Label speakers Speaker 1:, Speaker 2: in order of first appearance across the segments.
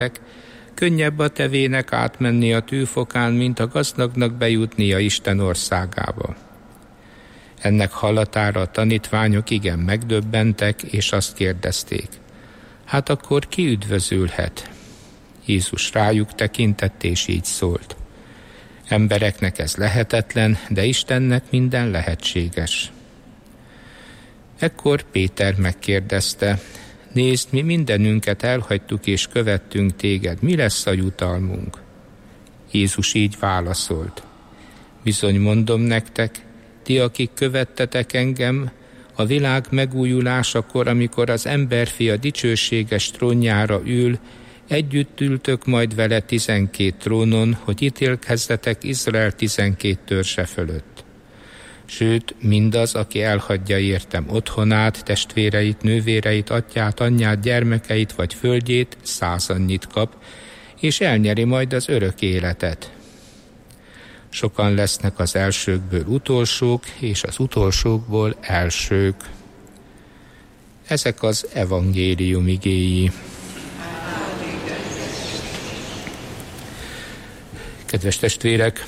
Speaker 1: könnyebb a tevének átmenni a tűfokán, mint a gazdagnak bejutni a Isten országába. Ennek hallatára a tanítványok igen megdöbbentek, és azt kérdezték: hát akkor ki üdvözülhet? Jézus rájuk tekintett, és így szólt: embereknek ez lehetetlen, de Istennek minden lehetséges. Ekkor Péter megkérdezte: nézd, mi mindenünket elhagytuk és követtünk téged, mi lesz a jutalmunk? Jézus így válaszolt: bizony mondom nektek, ti, akik követtetek engem, a világ megújulásakor, amikor az emberfia dicsőséges trónjára ül, együtt ültök majd vele 12 trónon, hogy ítélkezzetek Izrael 12 törzse fölött. Sőt, mindaz, aki elhagyja értem otthonát, testvéreit, nővéreit, atyát, anyját, gyermekeit vagy földjét, 100 annyit kap, és elnyeri majd az örök életet. Sokan lesznek az elsőkből utolsók, és az utolsókból elsők. Ezek az evangélium igéi. Kedves testvérek,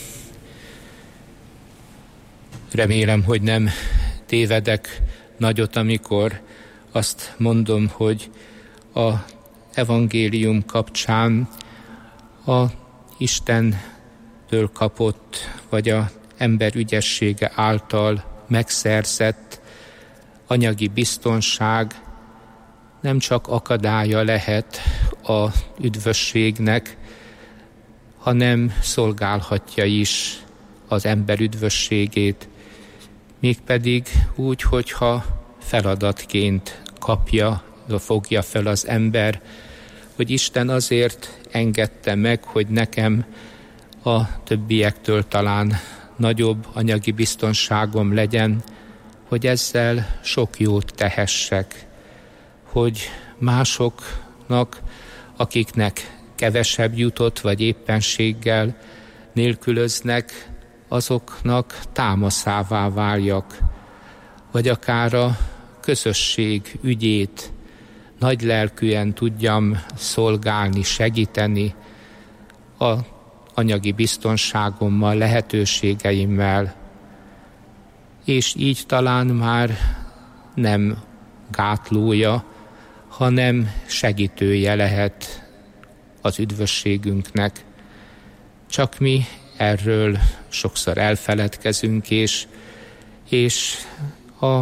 Speaker 1: remélem, hogy nem tévedek nagyot, amikor azt mondom, hogy az evangélium kapcsán a Istentől kapott, vagy az ember ügyessége által megszerzett anyagi biztonság nem csak akadálya lehet az üdvösségnek, hanem szolgálhatja is az ember üdvösségét, mégpedig úgy, hogyha feladatként fogja fel az ember, hogy Isten azért engedte meg, hogy nekem a többiektől talán nagyobb anyagi biztonságom legyen, hogy ezzel sok jót tehessek, hogy másoknak, akiknek kevesebb jutott, vagy éppenséggel nélkülöznek, azoknak támaszává váljak, vagy akár a közösség ügyét nagylelkűen tudjam szolgálni, segíteni az anyagi biztonságommal, lehetőségeimmel, és így talán már nem gátlója, hanem segítője lehet az üdvösségünknek. Csak mi erről sokszor elfeledkezünk, és a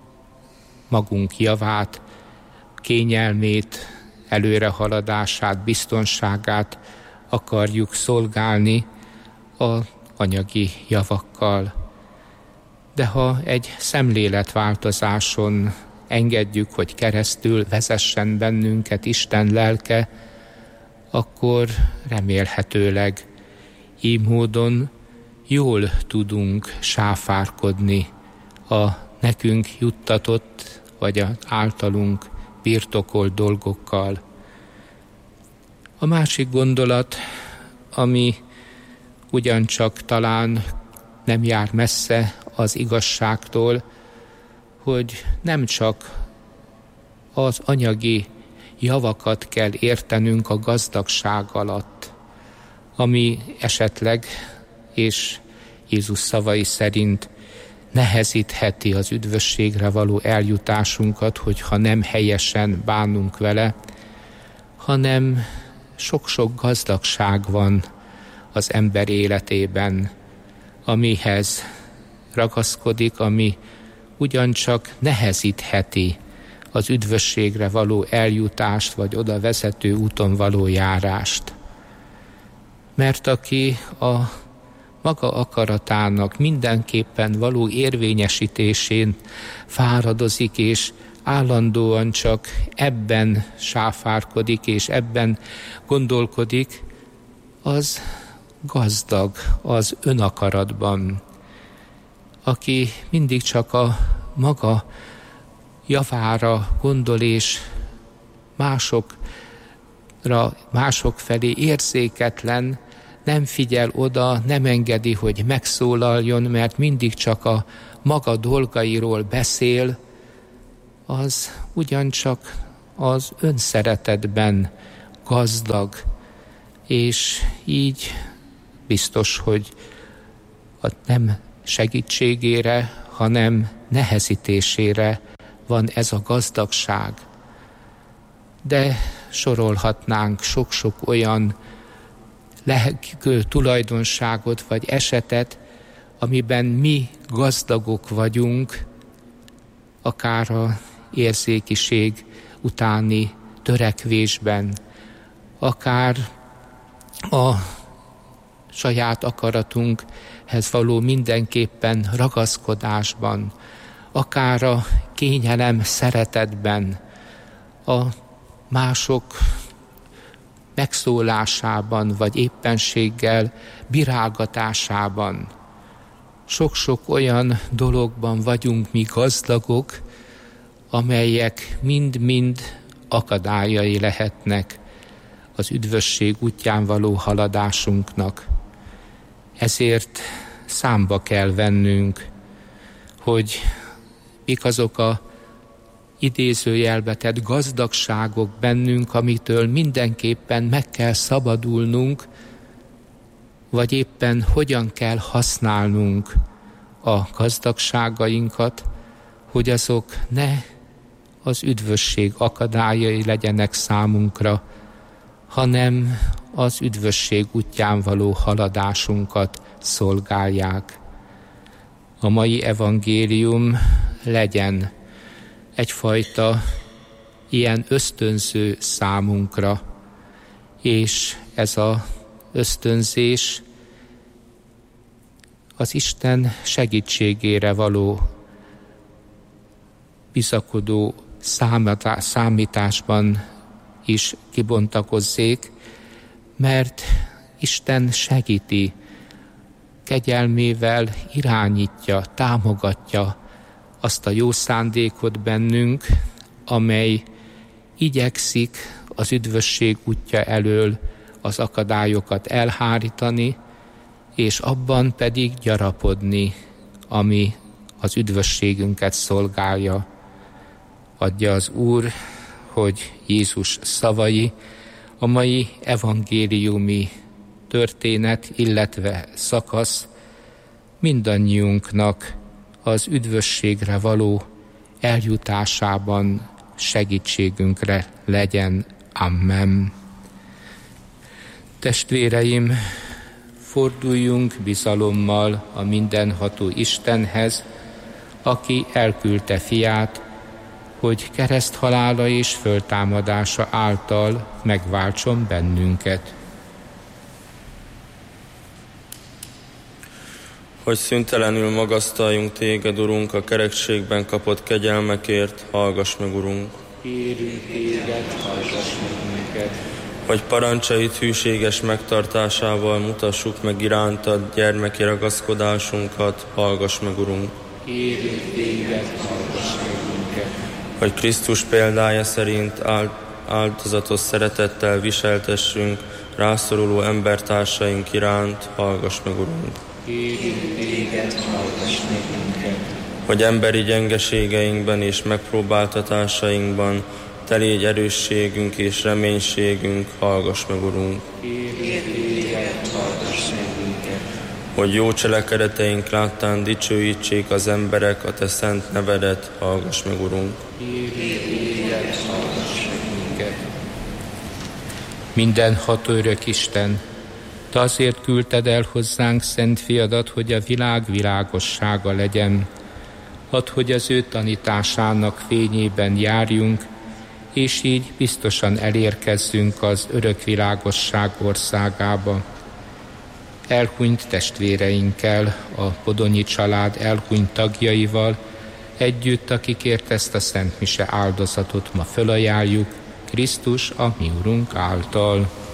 Speaker 1: magunk javát, kényelmét, előrehaladását, biztonságát akarjuk szolgálni az anyagi javakkal. De ha egy szemléletváltozáson engedjük, hogy keresztül vezessen bennünket Isten lelke, akkor remélhetőleg így módon jól tudunk sáfárkodni a nekünk juttatott, vagy az általunk birtokolt dolgokkal. A másik gondolat, ami ugyancsak talán nem jár messze az igazságtól, hogy nem csak az anyagi javakat kell értenünk a gazdagság alatt, ami esetleg, és Jézus szavai szerint nehezítheti az üdvösségre való eljutásunkat, hogyha nem helyesen bánunk vele, hanem sok-sok gazdagság van az ember életében, amihez ragaszkodik, ami ugyancsak nehezítheti az üdvösségre való eljutást, vagy oda vezető úton való járást. Mert aki a maga akaratának mindenképpen való érvényesítésén fáradozik, és állandóan csak ebben sáfárkodik, és ebben gondolkodik, az gazdag az önakaratban. Aki mindig csak a maga javára gondol, és mások felé érzéketlen, nem figyel oda, nem engedi, hogy megszólaljon, mert mindig csak a maga dolgairól beszél, az ugyancsak az önszeretetben gazdag, és így biztos, hogy nem segítségére, hanem nehezítésére van ez a gazdagság. De sorolhatnánk sok-sok olyan tulajdonságot vagy esetet, amiben mi gazdagok vagyunk, akár a érzékiség utáni törekvésben, akár a saját akaratunkhez való mindenképpen ragaszkodásban, akár a kényelem szeretetben, a mások megszólásában, vagy éppenséggel bírálgatásában. Sok-sok olyan dologban vagyunk mi gazdagok, amelyek mind-mind akadályai lehetnek az üdvösség útján való haladásunknak. Ezért számba kell vennünk, hogy mik azok a idézőjelbe tett gazdagságok bennünk, amitől mindenképpen meg kell szabadulnunk, vagy éppen hogyan kell használnunk a gazdagságainkat, hogy azok ne az üdvösség akadályai legyenek számunkra, hanem az üdvösség útján való haladásunkat szolgálják. A mai evangélium legyen egyfajta ilyen ösztönző számunkra, és ez az ösztönzés az Isten segítségére való bizakodó számításban is kibontakozzék, mert Isten segíti, kegyelmével irányítja, támogatja azt a jó szándékot bennünk, amely igyekszik az üdvösség útja elől az akadályokat elhárítani, és abban pedig gyarapodni, ami az üdvösségünket szolgálja. Adja az Úr, hogy Jézus szavai a mai evangéliumi történet, illetve szakasz mindannyiunknak az üdvösségre való eljutásában segítségünkre legyen. Amen. Testvéreim, forduljunk bizalommal a mindenható Istenhez, aki elküldte fiát, hogy kereszthalála és föltámadása által megváltson bennünket.
Speaker 2: Hogy szüntelenül magasztaljunk téged, Urunk, a kerekségben kapott kegyelmekért, hallgass meg, Urunk.
Speaker 1: Kérünk téged, hallgass meg minket.
Speaker 2: Hogy parancsait hűséges megtartásával mutassuk meg irántad gyermeki ragaszkodásunkat, hallgass meg, Urunk.
Speaker 1: Kérünk téged, hallgass meg minket.
Speaker 2: Hogy Krisztus példája szerint áldozatos szeretettel viseltessünk rászoruló embertársaink iránt, hallgass meg, Urunk.
Speaker 1: Kérünk téged, hallgass meg minket.
Speaker 2: Hogy emberi gyengeségeinkben és megpróbáltatásainkban te légy erősségünk és reménységünk, hallgass meg, Urunk.
Speaker 1: Kérünk téged, hallgass meg minket.
Speaker 2: Hogy jó cselekedeteink láttán dicsőítsék az emberek a te szent nevedet, hallgass meg, Urunk.
Speaker 1: Kérünk téged, hallgass meg minket. Mindenható örök Isten, te azért küldted el hozzánk szent fiadat, hogy a világ világossága legyen. Add, hogy az ő tanításának fényében járjunk, és így biztosan elérkezzünk az örök világosság országába. Elhunyt testvéreinkkel, a Podonyi család elhunyt tagjaival, együtt, akikért ezt a szent mise áldozatot ma fölajánljuk, Krisztus a mi Urunk által.